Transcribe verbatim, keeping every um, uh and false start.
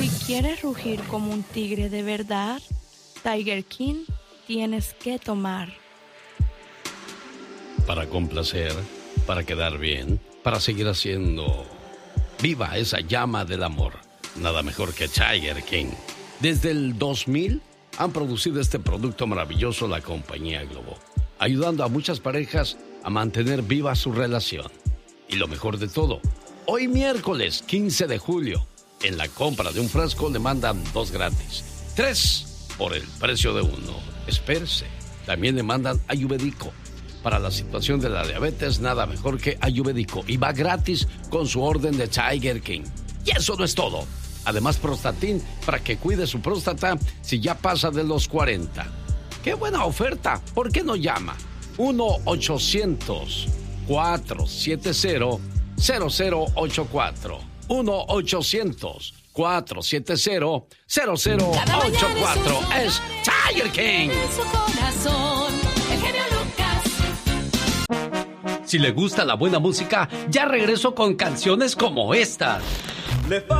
Si quieres rugir como un tigre de verdad, Tiger King tienes que tomar. Para complacer, para quedar bien, para seguir haciendo viva esa llama del amor. Nada mejor que Tiger King. Desde el dos mil han producido este producto maravilloso la compañía Globo, ayudando a muchas parejas a mantener viva su relación. Y lo mejor de todo, hoy miércoles quince de julio, en la compra de un frasco le mandan dos gratis. Tres por el precio de uno. Espérese. También le mandan Ayurvédico. Para la situación de la diabetes, nada mejor que Ayurvédico. Y va gratis con su orden de Tiger King. Y eso no es todo. Además, Prostatin para que cuide su próstata si ya pasa de los cuarenta. ¡Qué buena oferta! ¿Por qué no llama? uno ochocientos, cuatrocientos setenta, cero cero ocho cuatro. uno ochocientos, cuatrocientos setenta, cero cero ocho cuatro. Es Tiger King. Si le gusta la buena música, ya regreso con canciones como esta.